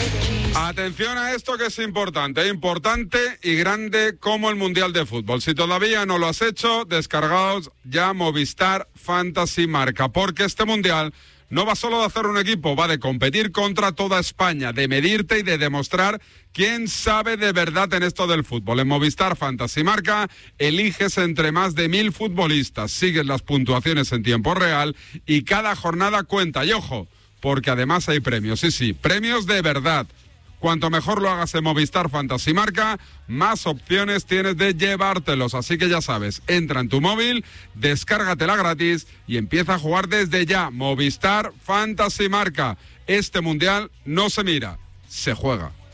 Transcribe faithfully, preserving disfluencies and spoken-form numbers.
Atención a esto que es importante, importante y grande como el Mundial de Fútbol. Si todavía no lo has hecho, descargaos ya Movistar Fantasy Marca, porque este Mundial no va solo de hacer un equipo, va de competir contra toda España, de medirte y de demostrar quién sabe de verdad en esto del fútbol. En Movistar Fantasy Marca eliges entre más de mil futbolistas, sigues las puntuaciones en tiempo real y cada jornada cuenta. Y ojo, porque además hay premios, sí, sí, premios de verdad. Cuanto mejor lo hagas en Movistar Fantasy Marca, más opciones tienes de llevártelos. Así que ya sabes, entra en tu móvil, descárgatela gratis y empieza a jugar desde ya. Movistar Fantasy Marca. Este Mundial no se mira, se juega.